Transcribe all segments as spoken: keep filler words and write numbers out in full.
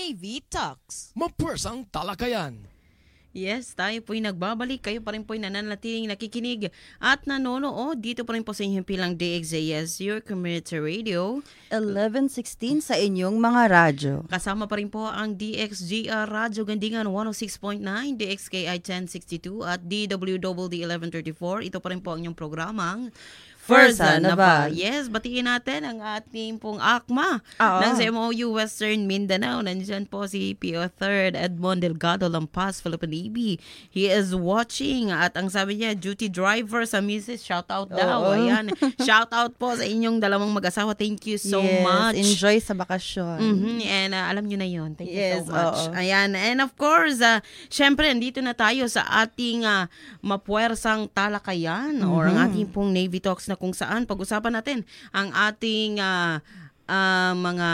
Navy Talks. Mapuwersang talakayan. Yes, tayo po'y nagbabalik. Kayo pa rin po'y nananatiling nakikinig at nanonood dito pa rin po sa inyong pilang D X A S, your community radio. eleven sixteen sa inyong mga radyo. Kasama pa rin po ang D X G R Radyo Gandingan one oh six point nine, D X K I ten sixty-two at D W D eleven thirty-four. Ito pa rin po ang inyong programang Fursa na ba? Yes, batiin natin ang ating pong akma Oo. ng C M O U Western Mindanao. Nandiyan po si P O third Edmond Delgado Lampas, Philippine Navy. He is watching at ang sabi niya, duty driver sa missus. Shout out daw. Oo. Ayan. Shout out po sa inyong dalawang mag-asawa. Thank you so yes, much. Enjoy sa bakasyon. Mm-hmm. And uh, alam nyo na yun. Thank yes, you so much. oo. Ayan. And of course, uh, syempre, andito na tayo sa ating uh, mapuwersang talakayan mm-hmm. or ang ating pong Navy Talks na kung saan pag-usapan natin ang ating uh, uh, mga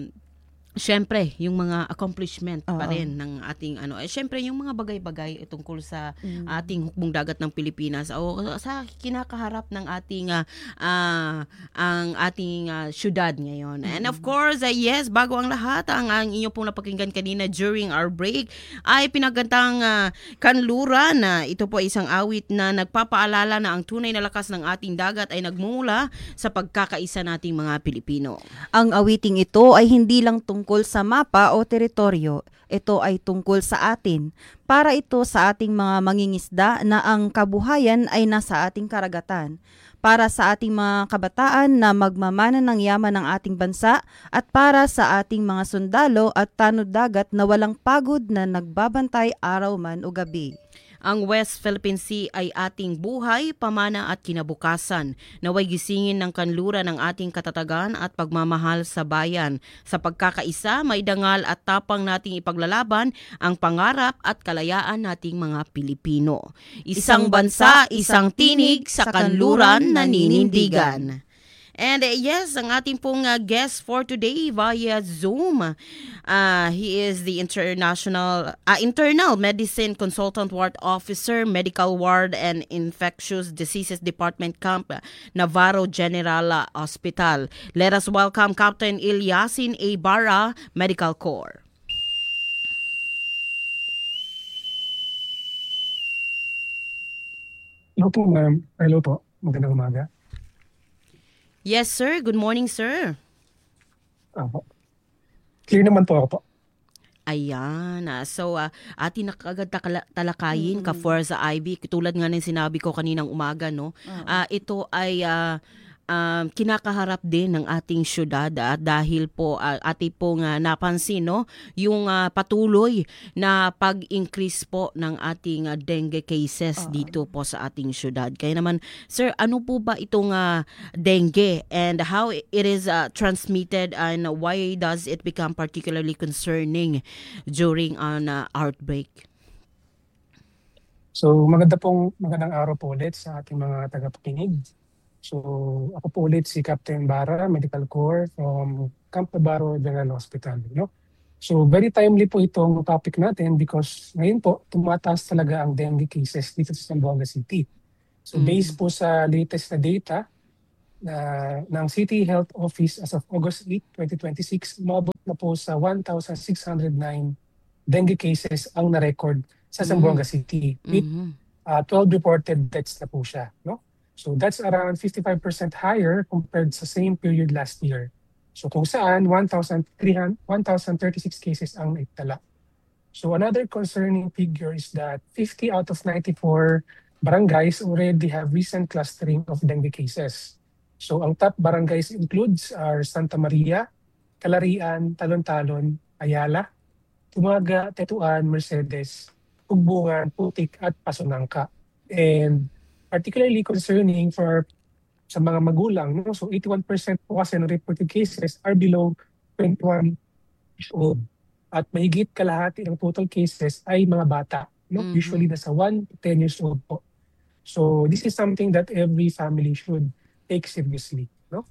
syempre, yung mga accomplishment pa Oo. rin ng ating ano. Eh, syempre, yung mga bagay-bagay tungkol sa Mm. ating hukbong dagat ng Pilipinas o sa kinakaharap ng ating uh, uh, ang ating uh, syudad ngayon. Mm. And of course, uh, yes, bago ang lahat, ang, ang inyo pong napakinggan kanina during our break ay pinagkantang uh, kanluran na ito po ay isang awit na nagpapaalala na ang tunay na lakas ng ating dagat ay nagmumula sa pagkakaisa nating mga Pilipino. Ang awiting ito ay hindi lang tungkol sa mapa o teritoryo. Ito ay tungkol sa atin. Para ito sa ating mga mangingisda na ang kabuhayan ay nasa ating karagatan. Para sa ating mga kabataan na magmamana ng yaman ng ating bansa at para sa ating mga sundalo at tanod dagat na walang pagod na nagbabantay araw man o gabi. Ang West Philippine Sea ay ating buhay, pamana at kinabukasan. Naway gisingin ng kanluran ng ating katatagan at pagmamahal sa bayan. Sa pagkakaisa, may dangal at tapang nating ipaglalaban ang pangarap at kalayaan nating mga Pilipino. Isang bansa, isang tinig, sa kanluran naninindigan. And uh, yes, ang ating pong uh, guest for today via Zoom, uh, he is the international uh, internal medicine consultant ward officer, medical ward and infectious diseases department camp, Navarro General Hospital. Let us welcome Captain Ilyasin A. Barra, Medical Corps. Hello po, ma'am. Hello po. Magandang umaga. Yes, sir. Good morning, sir. Opo. Clear naman po ako po. Ayan. ah, So, uh, atin na kagad takala- talakayin ka for sa I B. Tulad nga ng sinabi ko kaninang umaga, no? Ah, ito ay uh, um, kinakaharap din ng ating syudad ah, dahil po uh, ating pong uh, napansin, no? Yung uh, patuloy na pag-increase po ng ating uh, dengue cases Oo. dito po sa ating syudad. Kaya naman, sir, ano po ba itong uh, dengue and how it is uh, transmitted and why does it become particularly concerning during an uh, outbreak? So, maganda pong, magandang araw po ulit sa ating mga tagapakinig. So, ako po ulit si Captain Barra, Medical Corps from Camp Navarro General Hospital. No? So, very timely po itong topic natin because ngayon po, tumataas talaga ang dengue cases dito sa Zamboanga City. So, Mm. based po sa latest na data na ng City Health Office as of August eighth, twenty twenty-six, umabot na po sa one thousand six hundred nine dengue cases ang na-record sa Zamboanga City with Mhm. uh, twelve reported deaths na po siya. No? So that's around fifty-five percent higher compared sa same period last year. So kung saan one thousand thirty-six cases ang naitala. So another concerning figure is that fifty out of ninety-four barangays already have recent clustering of dengue cases. So ang top barangays includes are Santa Maria, Calarian, Talon-Talon, Ayala, Tumaga, Tetuan, Mercedes, Ugbungan, Putik at Pasunangka. And particularly concerning for sa mga magulang, no? So eighty-one percent po kasi ng reported cases are below twenty-one years old. At mahigit kalahati ng total cases ay mga bata, no? Mhm. Usually nasa one to ten years old po. So this is something that every family should take seriously, no?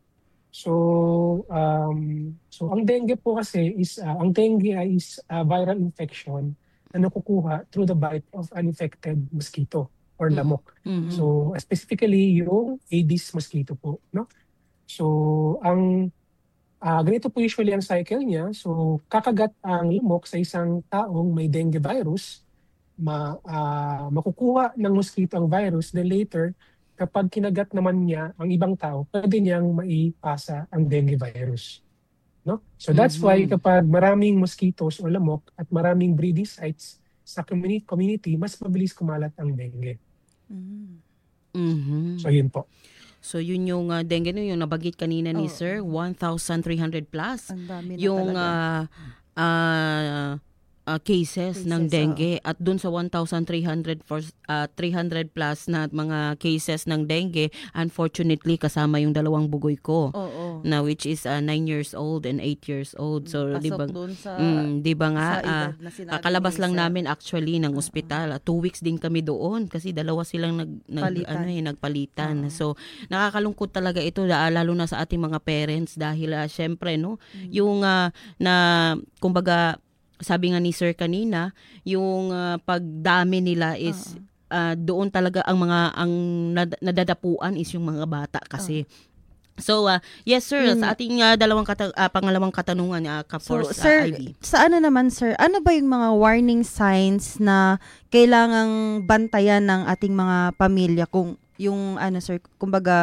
So um so ang dengue po kasi is uh, ang dengue ay is a viral infection na nakukuha through the bite of an infected mosquito or lamok. Mhm. So specifically yung Aedes mosquito po, no? So ang Ah, ganito po usually ang cycle niya. So, kakagat ang lamok sa isang taong may dengue virus, ma, ah, makukuha ng mosquito ang virus, then later, kapag kinagat naman niya ang ibang tao, pwede niyang maipasa ang dengue virus. No? So that's why Mhm. kapag maraming mosquitoes o lamok at maraming breeding sites sa community, community mas mabilis kumalat ang dengue. Mm. Mhm. So yun po. So yun yung uh, dengue no, yung nabanggit kanina ni Oo. Sir, one thousand three hundred plus. Ang dami na Yung talaga. ah, ah, ah, cases, ng Cases, dengue at dun sa one thousand three hundred for ah, three hundred plus na mga cases ng dengue, unfortunately kasama yung dalawang bugoy ko Oo. na which is uh, nine years old and eight years old. So di ba Pasok dun sa, mm, di ba nga sa ah, edad na sinabi kakalabas ni lang Sir. namin actually ng ospital. Uh, two weeks din kami doon kasi dalawa silang nag, nag Palitan. ano eh, nagpalitan. Oo. So nakakalungkot talaga ito ah, lalo na sa ating mga parents dahil uh, syempre no, yung ah, na kumbaga sabi nga ni Sir kanina, yung ah, pagdami nila is ah, doon talaga ang mga ang nad- nadadapuan is yung mga bata kasi. So ah, yes sir, Yun sa nga. ating ah, dalawang kata- ah, pangalawang katanungan uh, So, Ka-Force sir, Ivy. sa ano naman, sir, ano ba yung mga warning signs na kailangang bantayan ng ating mga pamilya kung yung ano, sir, kumbaga,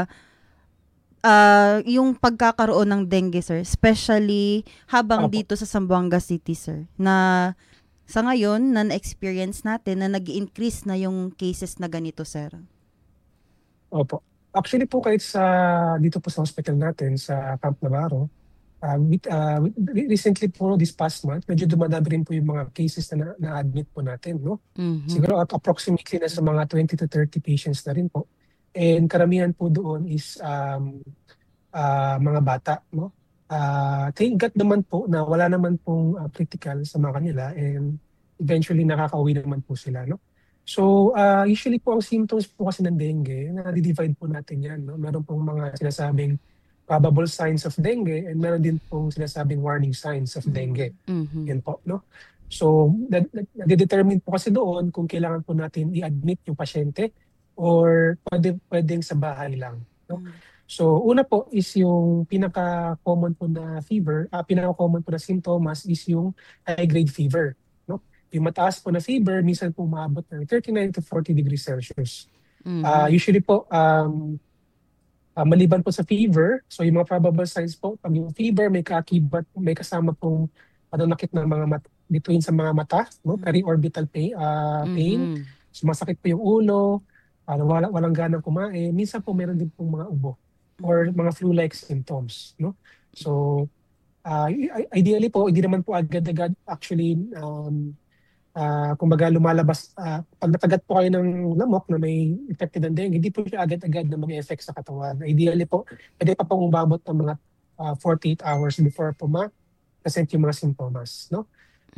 ah yung pagkakaroon ng dengue, sir, especially habang Opo. dito sa Zamboanga City, sir, na sa ngayon, na na-experience natin na nag-increase na yung cases na ganito, sir. Opo. Actually po kahit sa dito po sa hospital natin sa Camp Navarro, uh, with, uh, with- recently po this past month, medyo dumadami rin po yung mga cases na na- na-admit po natin, no? Mhm. Siguro at approximately na sa mga twenty to thirty patients na rin po. And karamihan po doon is um, ah, mga bata, no? Ah, thank God naman po na wala naman pong ah, critical sa mga kanila and eventually nakakauwi naman po sila, no? So, ah, usually po ang symptoms po kasi ng dengue, na-divide po natin yan, no? Meron pong mga sinasabing probable signs of dengue and meron din pong sinasabing warning signs of dengue. Mhm. Yan po, no? So, na- na- nade-determine po kasi doon kung kailangan po natin i-admit yung pasyente or pwede, pwedeng sa bahay lang, no? So, una po is yung pinaka-common po na fever, ah, pinaka-common po na symptoms is yung high-grade fever, no? Yung mataas po na fever, minsan po umabot ng thirty-nine to forty degrees Celsius. Mhm. Ah, usually po, um, ah, maliban po sa fever, so yung mga probable signs po, pag yung fever, may kaakibat, may kasama pong pananakit ng mga mat, between sa mga mata, no? Periorbital pain, ah, pain. Mhm. Sumasakit po yung ulo, ah, wala, walang ganang kumain. Minsan po meron din pong mga ubo or mga flu-like symptoms, no? So, ah, i- i- ideally po, hindi naman po agad-agad actually, um, ah, kumbaga lumalabas, ah, pag natagat po kayo ng lamok na may infected ng dengue, hindi po siya agad-agad na mag-effect sa katawan. Ideally po, pwede pa pong umabot ng mga ah, forty-eight hours before po ma-present yung mga simptomas, no?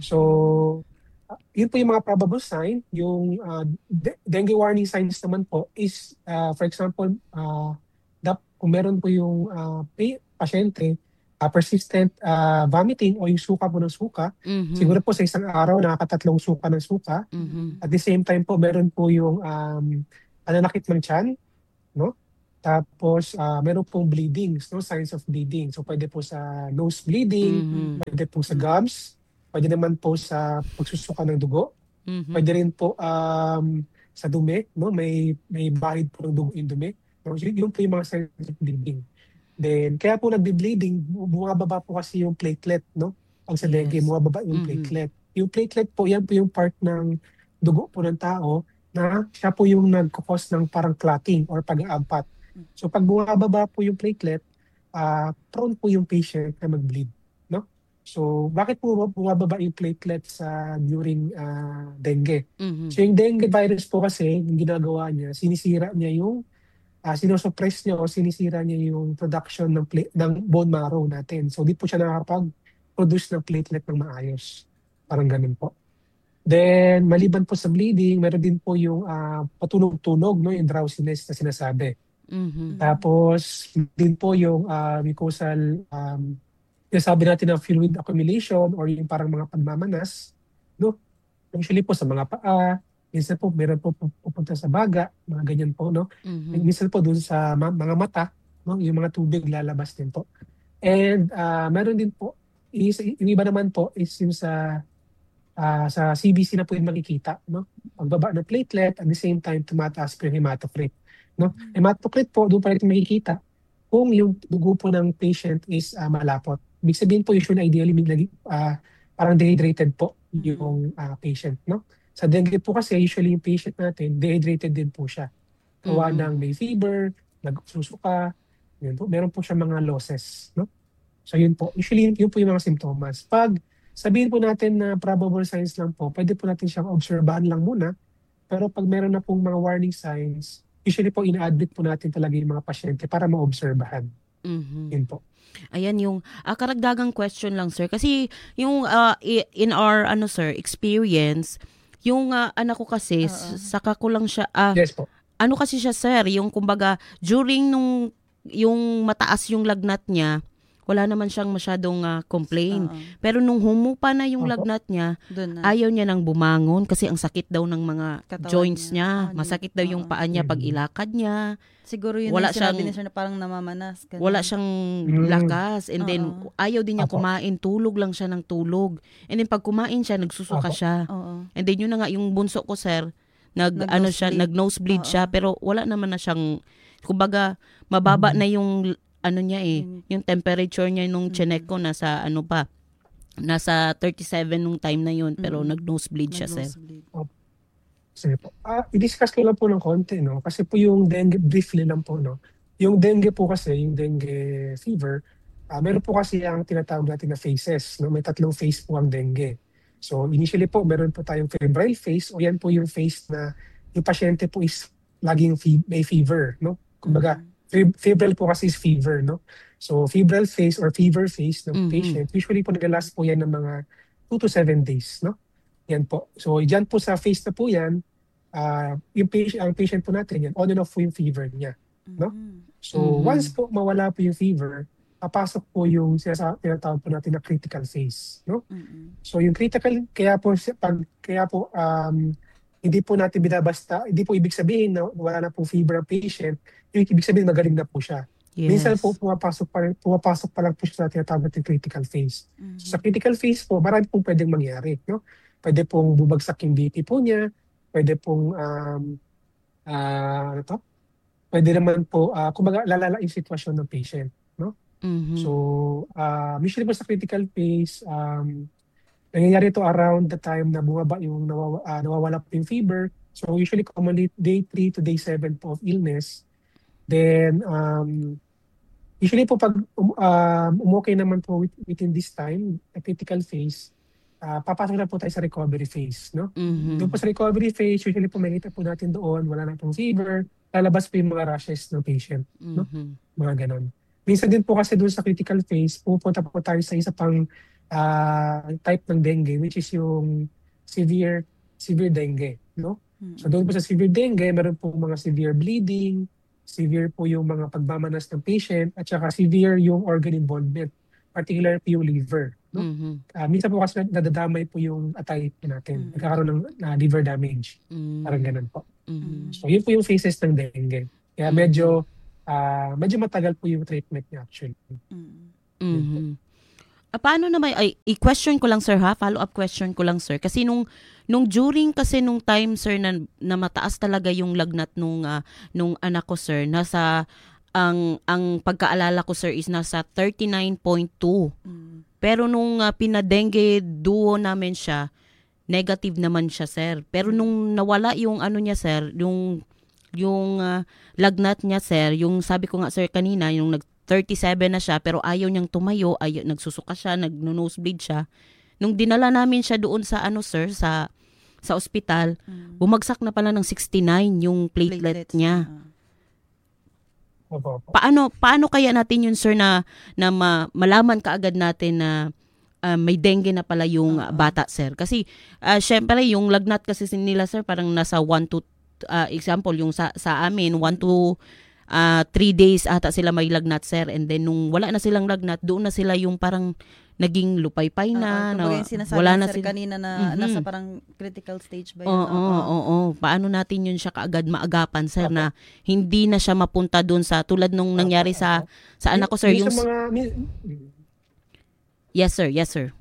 So, ah, yun po yung mga probable sign. Yung ah, de- dengue warning signs naman po is, ah, for example, ah, dap, kung meron po yung ah, pa- pasyente, ah, persistent ah, vomiting o yung suka po ng suka, Mhm. siguro po sa isang araw nakakatatlong suka ng suka. Mhm. At the same time po, meron po yung um, pananakit ng tiyan, no? Tapos, ah, meron pong bleedings, no? Signs of bleeding. So, pwede po sa nose bleeding, Mhm. pwede po sa gums, pwede naman po sa pagsusuka ng dugo, Mhm. pwede rin po um, sa dumi, no? May, may bahid po ng dugo yung dumi. So, yun, yun po yung mga signs of bleeding. Then, kaya po nagbe-bleeding, bu- bumababa po kasi yung platelet, no? Pag sa dengue, Yes. bumababa yung Mhm. platelet. Yung platelet po, yan po yung part ng dugo po ng tao na siya po yung nagkukos ng parang clotting or pag-aampat. So pag bumababa po yung platelet, ah, prone po yung patient na mag-bleed, no? So bakit po bumababa yung platelet sa during ah, dengue? Mhm. So yung dengue virus po kasi, yung ginagawa niya, sinisira niya yung, uh, sinosuppress niya o sinisira niya yung production ng, pla- ng bone marrow natin. So di po siya nakakapag-produce ng platelet ng maayos. Parang ganun po. Then, maliban po sa bleeding, meron din po yung ah, patunog-tunog, no? Yung drowsiness na sinasabi. Mhm. Tapos, din po yung ah, mucosal, um, sinasabi natin na fluid accumulation or yung parang mga pagmamanas, no? Usually po sa mga paa, minsan po meron po pu- pupunta sa baga, mga ganyan po, no? Mhm. Minsan po dun sa ma- mga mata, no? Yung mga tubig lalabas din po. And uh, meron din po, is, yung iba naman po is yung sa uh, sa C B C na po yung makikita, no? Pagbaba ng platelet, at the same time, tumataas po yung hematocrit. No? Hematocrit po, doon pa rin makikita kung yung dugo po ng patient is uh, malapot. Ibig sabihin po, usually, ideally, uh, parang dehydrated po yung uh, patient. No? Sa dengue po kasi, usually yung patient natin, dehydrated din po siya. Gawa Mhm. ng may fever, nagsusuka, yun po, meron po siya mga losses. No? So yun po, usually yun, yun po yung mga simptomas. Pag sabihin po natin na probable signs lang po, pwede po natin siyang obserbahan lang muna. Pero pag meron na pong mga warning signs, usually po ina-admit po natin talaga yung mga pasyente para ma-obserbahan. Mhm. Yun po. Ayan yung ah, karagdagang question lang sir kasi yung ah, i- in our ano sir experience yung ah, anak ko kasi Oo. s- saka ko lang siya ah, Yes po. ano kasi siya sir yung kumbaga during nung yung mataas yung lagnat niya wala naman siyang masyadong ah, complain Oo. pero nung humupa na yung Opo. lagnat niya Doon na. ayaw niya nang bumangon kasi ang sakit daw ng mga Katawan joints niya. niya Ah, masakit joint. daw yung Oo. paa niya pag Mhm. ilakad niya. Siguro yun Wala wala sinabi siyang- niya sir na parang namamanas. Ganun. Wala siyang Mm. lakas and then Oo. ayaw din niya Apo. kumain, tulog lang siya ng tulog. And then pag kumain siya, nagsusuka Apo. siya. Oo. And then yun na nga yung bunso ko sir, nag Nag-nosebleed. ano siya, nag-nosebleed Oo. siya pero wala naman na siyang kumbaga mababa Mhm. na yung ano niya eh, Yung- yung temperature niya nung Mhm. chinek ko nasa ano pa, nasa thirty-seven nung time na yun pero Mhm. nag-nosebleed siya sir. Nag-nosebleed. Sige po. Ah, i-discuss ko lang po ng konti, no? Kasi po yung dengue, briefly lang po, no? Yung dengue po kasi, yung dengue fever, ah, meron po kasi ang tinatawag natin na phases, no? May tatlong phase po ang dengue. So initially po, meron po tayong febrile phase o yan po yung phase na yung pasyente po is laging fe- may fever, no? Kumbaga, Mhm. fe- febrile po kasi is fever, no? So febrile phase or fever phase ng Mhm. patient, usually po nag-last po yan ng mga two to seven days, no? Yan po. So dyan po sa phase na po yan, ah, yung patient, ang patient po natin yan, on and off po yung fever niya. No? Mhm. So Mhm. once po mawala po yung fever, papasok po yung sinasa- tinatawag po natin na critical phase. No? Mhm. So yung critical, kaya po, si- pag, kaya po um, hindi po natin binabasta, hindi po ibig sabihin na wala na po fever ang patient, yung ibig sabihin magaling na po siya. Yes. Minsan po pumapasok pa, rin- pumapasok pa lang po siya sa tinatawag natin critical phase. Mhm. So, sa critical phase po, marami pong pwedeng mangyari. No? Pwede pong bubagsak yung B P po niya, pwede pong, um, ah, ano to? Pwede naman po, ah, kumbaga lalala yung sitwasyon ng patient. No? Mhm. So, uh, usually po sa critical phase, um, nangyayari to around the time na bumaba yung nawawa, ah, nawawala po yung fever. So, usually commonly day three to day seven po of illness. Then, um, usually po pag um, um, umokay naman po with- within this time, the critical phase, ah, papasok na po tayo sa recovery phase. No? Mhm. Doon po sa recovery phase, usually po makikita po natin doon, wala na pong fever, lalabas po yung mga rashes ng patient, no? Mhm. Mga ganon. Minsan din po kasi doon sa critical phase, pupunta po tayo sa isa pang ah, type ng dengue, which is yung severe severe dengue. No? Mhm. So doon po sa severe dengue, meron po mga severe bleeding, severe po yung mga pagmamanas ng patient, at saka severe yung organ involvement, particularly po yung liver. No? Mhm. Ah, minsan po kasi nadadamay po yung atay po natin. Mm. Nagkakaroon ng ah, liver damage. Mhm. Parang ganun po. Mhm. So yun po yung phases ng dengue. Kaya Mhm. medyo ah, medyo matagal po yung treatment niya actually. Mhm. Mhm. Ah, paano naman, ay, i-question ko lang sir ha, follow-up question ko lang sir. Kasi nung, nung during kasi nung time sir na, na mataas talaga yung lagnat nung, ah, nung anak ko sir, nasa, ang, ang pagkaalala ko sir is nasa thirty-nine point two. Mhm. Pero nung uh, pinadengue duo namin siya, negative naman siya sir. Pero nung nawala yung ano niya sir, yung, yung ah, lagnat niya sir, yung sabi ko nga sir kanina, yung nag thirty-seven na siya pero ayaw niyang tumayo, ayaw, nagsusuka siya, nag-nosebleed siya. Nung dinala namin siya doon sa ano sir, sa sa ospital, Mhm. bumagsak na pala ng sixty-nine yung platelet Platelets. niya. Ah. Opo, opo. Paano paano kaya natin yun sir na na ma, malaman kaagad natin na ah, may dengue na pala yung ah, Oo. bata sir? Kasi ah, syempre yung lagnat kasi nila sir parang nasa one to ah, example yung sa sa amin one to ah, three days ata sila may lagnat sir, and then nung wala na silang lagnat doon na sila yung parang naging lupaypay Oo, na, na kumbaga yung sinasabi wala ni na sir sila. kanina na Mhm. nasa parang critical stage ba yun? Oo, oo, Oo. oo. Paano natin yun siya kaagad maagapan, sir, Opo. na hindi na siya mapunta dun sa tulad nung Opo, nangyari sa opo. sa anak ko, sir. Yung Yung sa mga, mi- yes, sir. Yes, sir.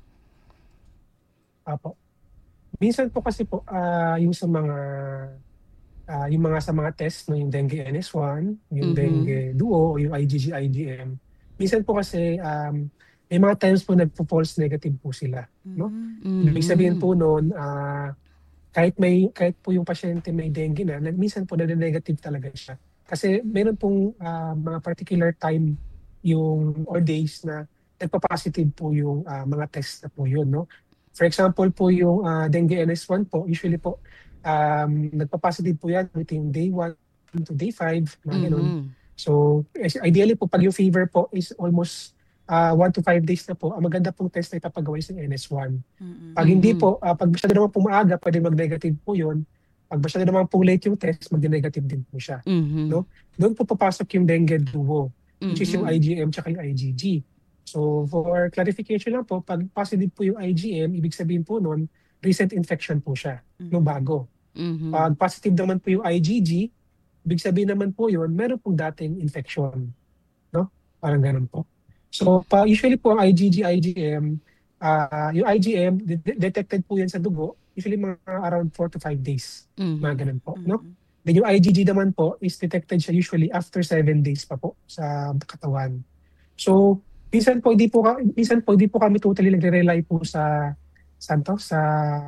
Opo. Minsan po kasi po, ah, yung sa mga, ah, yung mga sa mga test, no, yung dengue N S one, yung Mhm. dengue duo, o yung I G G, I G M, minsan po kasi, um, may mga times po nagpo-false negative po sila. No? Mm. Ibig sabihin Mhm. po noon, ah, kahit may kahit po yung pasyente may dengue na, na- minsan po nade-negative talaga siya. Kasi meron pong ah, mga particular time yung or days na nagpa-positive po yung ah, mga test na po yun, no? For example po yung ah, dengue N S one po, usually po um, nagpa-positive po yan within day one to day five, mga ganun. Mhm. So is- ideally po pag yung fever po is almost uh, one to five days na po, ang maganda pong test na ipapagawa is yung N S one. Mm-mm. Pag hindi Mhm. po, ah, pag masyado naman po maaga, pwede mag-negative po yun. Pag masyado naman po late yung test, mag-negative din po siya. Mhm. No? Doon po papasok yung dengue duo, which is yung Mhm. I G M tsaka yung I G G. So for clarification lang po, pag positive po yung I G M, ibig sabihin po nun, recent infection po siya, no, bago. Mhm. Pag positive naman po yung I G G, ibig sabihin naman po yun, meron pong dating infection. No? Parang ganun po. So pa, usually po ang I G G, I G M, ah, yung I G M, de- detected po yan sa dugo, usually mga around four to five days. Mhm. Mga ganun po. No? Mm-mm. Then yung I G G naman po is detected siya usually after seven days pa po sa katawan. So, minsan po hindi po ka- minsan po hindi po kami totally nagre-rely po sa santo sa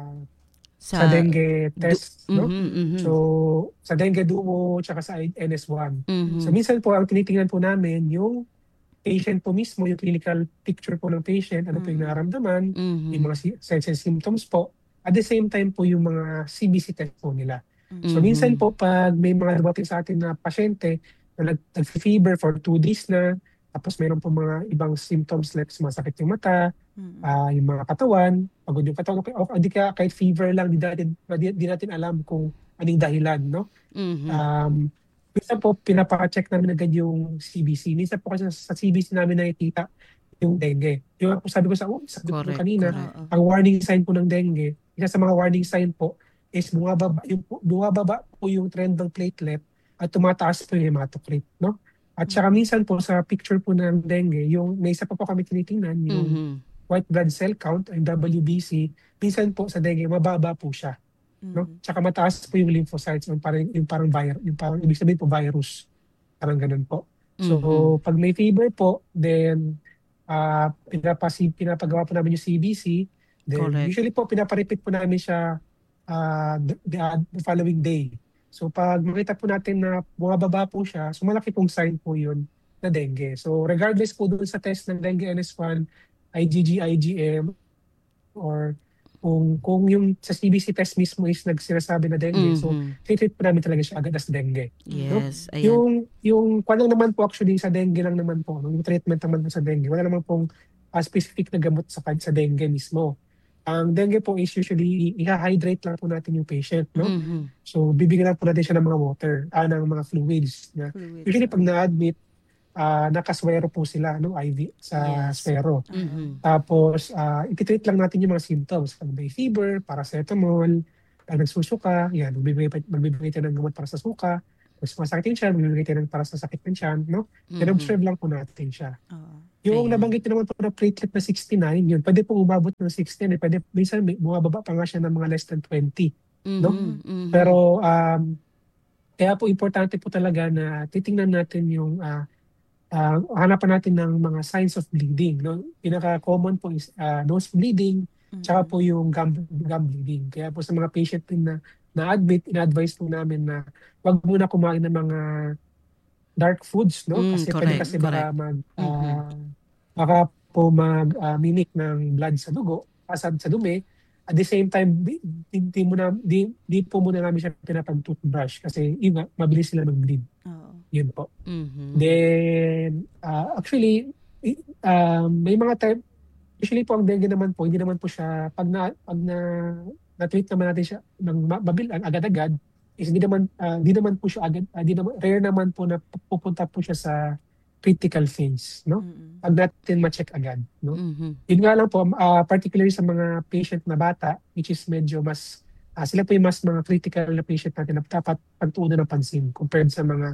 sa dengue test, no? Mhm. Mhm. So, sa dengue duo tsaka sa N S one. Mhm. So, minsan po ang tinitingnan po namin yung patient po mismo, yung clinical picture po ng patient, ano po yung Mhm. nararamdaman, Mhm. yung mga si- signs and symptoms po. At the same time po yung mga C B C test po nila. So Mhm. minsan po pag may mga dumating sa atin na pasyente na nag, nag-fever for two days na, tapos mayroon po mga ibang symptoms like sumasakit yung mata, Mm-mm. ah, yung mga katawan, pagod yung katawan, okay, okay, di ka kahit fever lang, di natin, di, di natin alam kung anong dahilan, no? Mhm. Um, minsan po, pinapa-check namin agad yung C B C. Minsan po kasi sa C B C namin nakikita yung dengue. Yung po sabi ko sa, oh, sabi ko Correct, kanina, correct. Oo. ang warning sign po ng dengue, isa sa mga warning sign po is bumababa yung, bumababa po yung trend ng platelet at tumataas po yung hematocrit, no? At saka minsan po sa picture po ng dengue, yung may isa pa po kami tinitingnan, yung Mhm. white blood cell count, yung W B C, minsan po sa dengue, mababa po siya. No? Mm-mm. Tsaka mataas po yung lymphocytes, yung parang yung parang virus, yung parang ibig sabihin po virus. Parang ganun po. So Mhm. pag may fever po, then uh, pinapasi pinapagawa po namin yung C B C. Then Correct. usually po pinaparepit po namin siya uh, the, the, the following day. So pag makita po natin na bumababa po siya, so malaki pong sign po yun na dengue. So regardless po dun sa test ng dengue N S one, I G G, I G M, or kung kung yung sa C B C test mismo is nagsinasabi na dengue, so Mhm. treat po namin talaga siya agad as dengue. Yes, ayan. Yung yung kwan lang naman po actually sa dengue lang naman po, no? Yung treatment naman po sa dengue, wala naman pong ah, specific na gamot sa sa dengue mismo. Ang dengue po is usually i-hydrate lang po natin yung patient, no? Mhm. So bibigyan lang po natin siya ng mga water, ah, ng mga fluids na Fluids. usually pag na-admit, ah, nakaswero po sila, no, I V sa Yes. swero. Mhm. Tapos, uh, ititreat lang natin yung mga symptoms. Pag may fever, paracetamol, pag nagsusuka, yan, magbibigay, pa- magbibigay tayo ng gamot para sa suka. Pag sumasakit yung tiyan, magbibigay tayo ng para sa sakit ng tiyan, no? Mhm. In-observe lang po natin siya. Oo. Yung Ayan. nabanggit naman po na platelet na sixty-nine, yun, pwede po umabot ng sixteen, eh. Pwede, minsan may- bumababa pa nga siya ng mga less than twenty. no? Mhm. Mhm. Pero, um, kaya po importante po talaga na titingnan natin yung ah, ah, hanapan natin ng mga signs of bleeding. No? Pinaka-common po is ah, nose bleeding, tsaka po yung gum, gum bleeding. Kaya po sa mga patient din na na-admit, ina-advise po namin na wag muna kumain ng mga dark foods, no? Mm, Kasi pwede correct, kasi baka correct. mag, Mhm. ah, baka po mag-mimic ng blood sa dugo, asad sa dumi. At the same time, di, di, di, muna, di, di po muna namin siya pinapag-toothbrush kasi yun nga, mabilis sila mag-bleed. Oo. Yun po. Mhm. Then, ah, actually, i- um, may mga time, usually po ang dengue naman po, hindi naman po siya, pag na, pag na, na-treat naman natin siya ng ma- mabil, agad-agad, is hindi naman, ah, hindi naman po siya agad, ah, hindi naman, rare naman po na pupunta po siya sa critical phase, no? Mm-mm. Pag natin ma-check agad, no? Mhm. Yun nga lang po, uh, particularly sa mga patient na bata, which is medyo mas, uh, sila po yung mas mga critical na patient natin na dapat pagtuunan ng pansin compared sa mga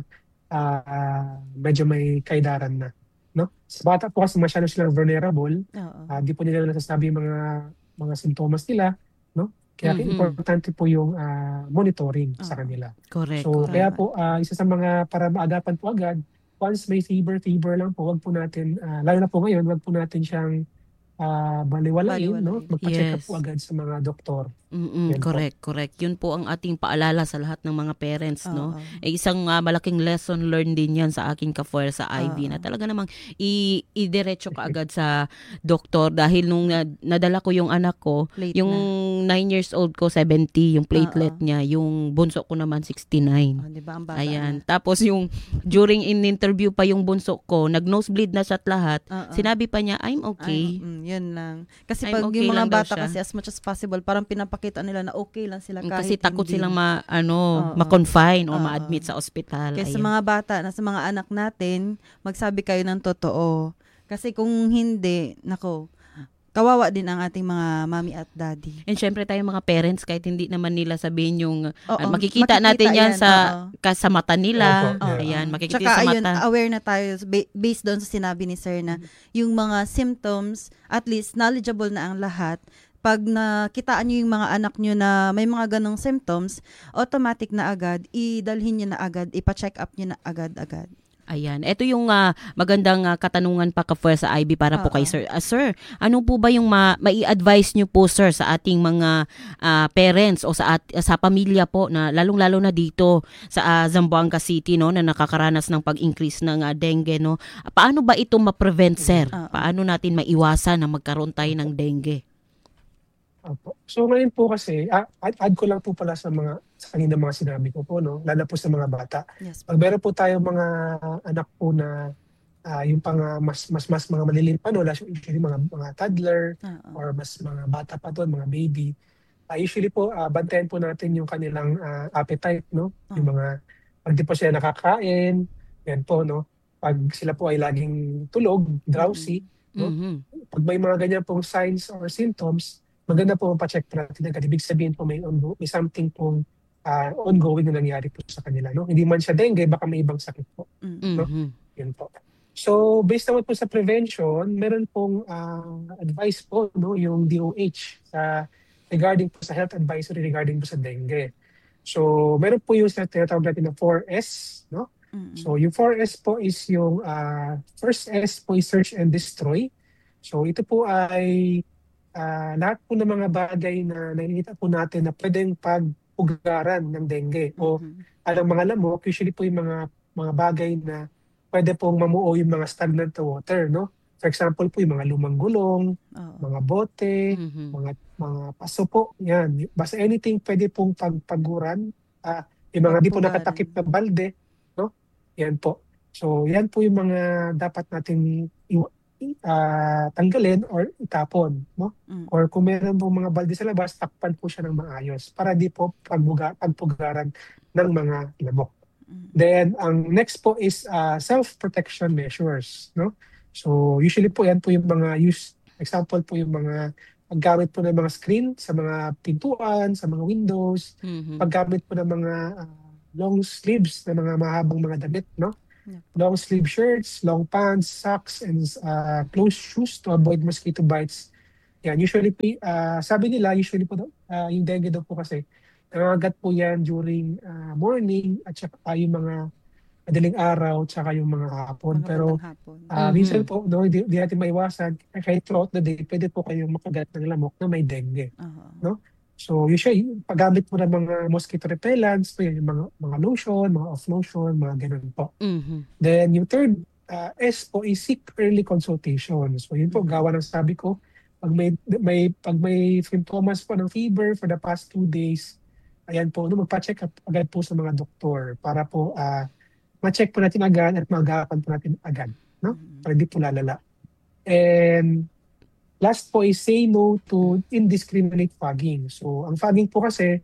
uh, medyo may kaidaran na, no? Sa bata po kasi masyado silang vulnerable, Oo. uh, di po nila nasasabi yung mga mga sintomas nila, no? Kaya Mhm. importante po yung uh, monitoring sa Oo. kanila. Correct, So correct. kaya po uh, isa sa mga para maagapan po agad, once may fever, fever lang po, wag po natin, uh, lalo na po ngayon, wag po natin siyang uh, baliwalain, no? Baliwalain. Magpa-check up Yes. po agad sa mga doktor. Mm, Yan po. correct, correct. Yun po ang ating paalala sa lahat ng mga parents, no? Oo. Eh, isang ah, malaking lesson learned din yan sa aking ka-foil sa I V na Oo. talaga namang i- idiretso ka agad sa doktor dahil nung na- nadala ko yung anak ko, Late yung na. nine years old ko, seventy, yung platelet Oo. niya, yung bunso ko naman sixty-nine. Oh, di ba? Ang bata Ayan. na. Tapos yung during in interview pa yung bunso ko, nag-nosebleed na siya at lahat. Oo. Sinabi pa niya, I'm Ay, okay. mm, yun lang. Kasi I'm pag okay yung mga lang daw bata siya. kasi as much as possible, parang pinapakita nila na okay lang sila kahit Kasi takot hindi. silang ma, ano, Oo. ma-confine or Oo. ma-admit sa ospital. Kaya sa Ayan. mga bata na sa mga anak natin, magsabi kayo ng totoo. Kasi kung hindi, nako, kawawa din ang ating mga mami at daddy. And syempre tayo mga parents, kahit hindi naman nila sabihin yung, Oo, ah, makikita, natin yan, sa oo. ka, sa mata nila. Opo, Oo. Ayan, makikita Tsaka sa ayun, mata. aware na tayo ba- based doon sa sinabi ni Sir na yung mga symptoms, at least knowledgeable na ang lahat. Pag nakitaan nyo yung mga anak nyo na may mga ganong symptoms, automatic na agad, idalhin nyo na agad, ipa-check up nyo na agad-agad. Ayan. Ito yung ah, magandang ah, katanungan pa ka sa I B para po Oo. kay Sir. Ah, sir, ano po ba yung ma- mai-advise nyo po, sir, sa ating mga ah, parents o sa at- sa pamilya po na lalong-lalo na dito sa ah, Zamboanga City, no, na nakakaranas ng pag-increase ng ah, dengue, no? Ah, Paano ba ito ma-prevent, sir? Oo. Paano natin maiwasan na magkaroon tayo ng dengue? Opo. So ngayon po kasi, ah, add, add ko lang po pala sa mga sa kanina mga sinabi ko po, no, lalo po sa mga bata. Yes. Pag meron po tayo mga anak po na ah, yung pang ah, mas mas mas mga maliliit pa, no, usually mga mga toddler Oo. or mas mga bata pa doon, mga baby. Ah, usually po ah, bantayan po natin yung kanilang ah, appetite, no? Yung mga pag di po sila nakakain, yan po, no. Pag sila po ay laging tulog, drowsy, no? Mhm. Pag may mga ganyan pong signs or symptoms, maganda po pa-check natin agad. Ibig sabihin po may, ongo, may something pong ah, ongoing na nangyari po sa kanila. No? Hindi man siya dengue, baka may ibang sakit po. Mm. No? Mhm. Yun po. So, based naman po sa prevention, meron pong ah, advice po, no, yung D O H sa regarding po sa health advisory regarding po sa dengue. So, meron po yung sa tinatawag natin na four S, no? Mm-mm. So, yung four S po is yung ah, first S po is search and destroy. So, ito po ay ah, lahat po ng mga bagay na nakikita po natin na pwedeng pagpugaran ng dengue o Mhm. alang mga lamok, usually po yung mga mga bagay na pwede pong mamuo yung mga stagnant na water, no? For example po yung mga lumang gulong, Oo. mga bote, Mhm. mga mga paso po, yan. Basta anything pwede pong pagpaguran, ah, yung mga di po Pagpugaran. nakatakip na balde, no? Yan po. So, yan po yung mga dapat natin iwa- i- ah, tanggalin or itapon, no? Mm. Or kung meron pong mga balde sa labas, takpan po siya ng maayos para di po pagbuga, pagpugaran ng mga lamok. Mm. Then, ang next po is ah, self-protection measures, no? So, usually po yan po yung mga use, example po yung mga paggamit po ng mga screen sa mga pintuan, sa mga windows, Mhm. paggamit po ng mga ah, long sleeves na mga mahabang mga damit, no? Yeah. Long sleeve shirts, long pants, socks, and uh, closed shoes to avoid mosquito bites. Yan, usually, po, uh, sabi nila, usually po, uh, yung dengue daw po kasi, nangangagat po yan during uh, morning at saka uh, yung mga madaling araw tsaka yung mga hapon. Mga Pero bandang hapon. uh, Mhm. minsan po, no, hindi, hindi natin maiwasan, kahit throughout the day, pwede po kayong makagat ng lamok na may dengue. Oo. No? So usually, paggamit mo ng mga mosquito repellents, po yan, yung mga, mga lotion, mga off lotion, mga ganun po. Mhm. Then yung third uh, S po is seek early consultation. So yun po, Mhm. gawa ng sabi ko, pag may, may, pag may symptoms po ng fever for the past two days, ayan po, no, magpa-check up agad po sa mga doktor para po uh, ma-check po natin agad at magapan po natin agad. No? Mhm. Para di po lalala. And last po is say no to indiscriminate fogging. So, ang fogging po kasi,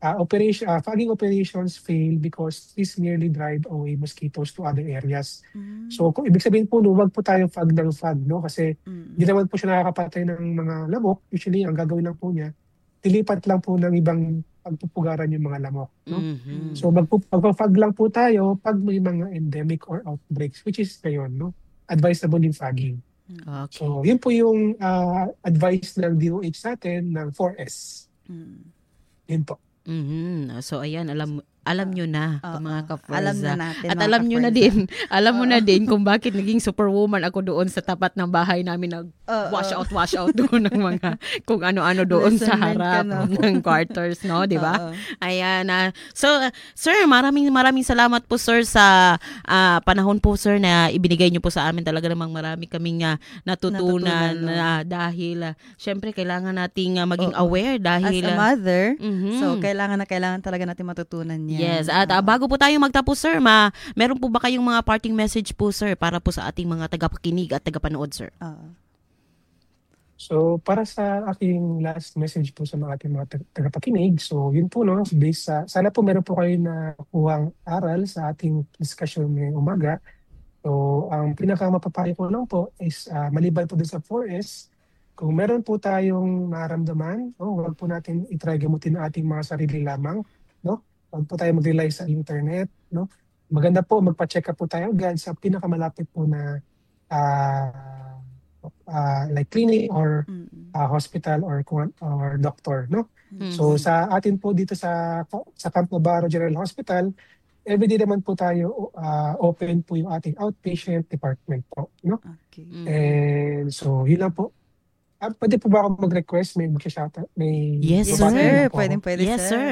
uh, operation, uh, fogging operations fail because this merely drive away mosquitoes to other areas. Mm. So kung ibig sabihin po, no, wag po tayo fog ng fog, no? Kasi Mm. hindi naman po siya nakakapatay ng mga lamok. Usually, ang gagawin lang po niya, dilipat lang po ng ibang pagpupugaran yung mga lamok, no? Mhm. So magpo- magpa-fog lang po tayo pag may mga endemic or outbreaks, which is ngayon, no? Advisable yung fogging. Okay. So yun po yung uh, advice ng D O H sa atin ng four S. Mm. Yun po. Mhm. So ayan, alam alam nyo na Oo. mga ka-Forza. Alam na natin, At mga alam nyo na ka-Forza. din, alam mo Oo. na din kung bakit naging superwoman ako doon sa tapat ng bahay namin nag Oo. wash out, wash out doon ng mga kung ano-ano doon sa Lesson learned harap ka, no? ng quarters, no? Di ba? Oo. Ayan. ah. so, uh, sir, maraming maraming salamat po, sir, sa ah, panahon po, sir, na ibinigay niyo po sa amin. Talaga namang marami kaming ah, natutunan, Natutunan, no? na dahil, ah, syempre, kailangan nating ah, maging Oo. aware As dahil... a ah, mother, mhm. so kailangan na kailangan talaga natin matutunan yan. Yes, at ah, Oo. bago po tayo magtapos, sir, ma, meron po ba kayong mga parting message po, sir, para po sa ating mga tagapakinig at tagapanood, sir? Oo. So para sa aking last message po sa mga ating mga tag- tagapakinig, so yun po, no, based sa, sana po meron po kayo na kuhang aral sa ating discussion ngayong umaga. So ang pinaka mapapayo ko lang po is ah, maliban po dun sa four S, kung meron po tayong nararamdaman, no, huwag po natin itry gamutin ang ating mga sarili lamang, no? Huwag po tayo mag-rely sa internet, no? Maganda po magpa-check up po tayo agad sa pinakamalapit po na ah, ah, like clinic or Mm. ah, hospital or kung- or doctor, no? Mhm. So sa atin po dito sa sa Camp Navarro General Hospital, everyday naman po tayo ah, open po yung ating outpatient department po, no? Okay. Mhm. And so yun lang po. Ah, pwede po ba ako mag-request? May mag-shout may Yes, Yes, sir. babati sir. lang po Pwede, ako. pwede, Yes, sir.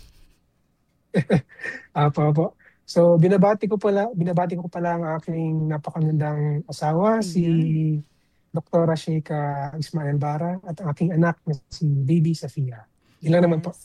Ah, po, po. So binabati ko pala, binabati ko pala ang aking napakagandang asawa, si Doktora Sheikha Ismael Bara, at ang aking anak na si Baby Safia. Yun lang naman po.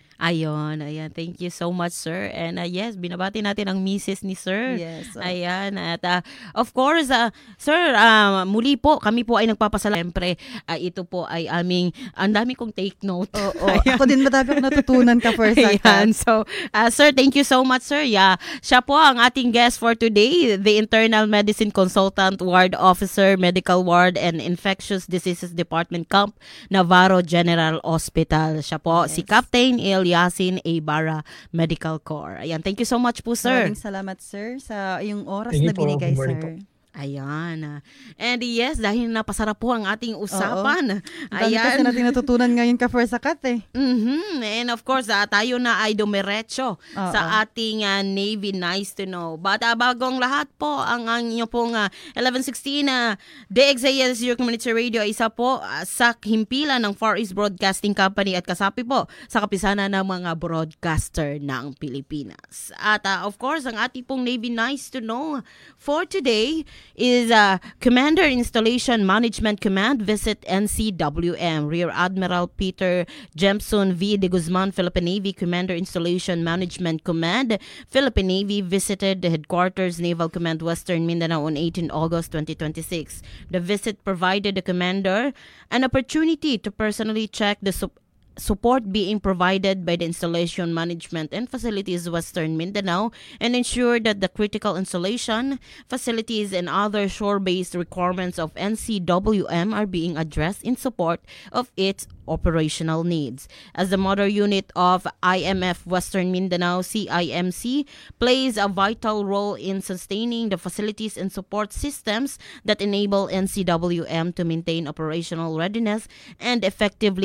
Ayun, ayan. Thank you so much, sir. And uh, yes, binabati natin ang misis ni sir. Yes. oo. Ayan. At uh, of course, uh, sir, uh, muli po, kami po ay nagpapasalamat. Siyempre, uh, ito po ay aming, ang dami kong take note. Oo. Ako din madami akong natutunan ka for sa Ayan. So, uh, sir, thank you so much, sir. Yeah. Siya po ang ating guest for today, the Internal Medicine Consultant, Ward Officer, Medical Ward and Infectious Diseases Department, Camp Navarro General Hospital. Siya po, Yes. si Captain El Yasin Ibarra Medical Corps. Ayan. Thank you so much po, sir. Maraming salamat, sir, sa iyong oras Thank you na po. binigay, Good morning sir. po. Ayan. ah. And yes, dahil napasarap po ang ating usapan. Ang dami kasi natin natutunan ngayon ka for sa kat eh. Mhm. And of course, ah, tayo na ay dumiretso Oo. sa ating ah, Navy Nice to Know. But ah, bagong lahat po, ang, ang inyo pong ah, eleven sixteen na D X A S Your Community Radio ay isa po ah, sa himpilan ng Far East Broadcasting Company at kasapi po sa kapisanan ng mga broadcaster ng Pilipinas. At ah, of course, ang ating pong Navy Nice to Know for today is uh, Commander Installation Management Command visit N C W M. Rear Admiral Peter Jemson V. de Guzman, Philippine Navy Commander Installation Management Command, Philippine Navy visited the headquarters Naval Command Western Mindanao on eighteenth August twenty twenty-six. The visit provided the commander an opportunity to personally check the sup- support being provided by the Installation Management and Facilities Western Mindanao and ensure that the critical installation, facilities, and other shore-based requirements of N C W M are being addressed in support of its operational needs. As the mother unit of I M F Western Mindanao, C I M C, plays a vital role in sustaining the facilities and support systems that enable N C W M to maintain operational readiness and effectively